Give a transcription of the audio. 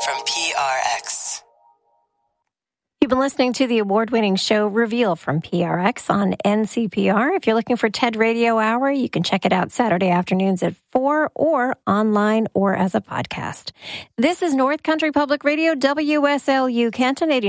from PRX. You've been listening to the award-winning show Reveal from PRX on NCPR. If you're looking for TED Radio Hour, you can check it out Saturday afternoons at 4 or online or as a podcast. This is North Country Public Radio, WSLU Canton 89.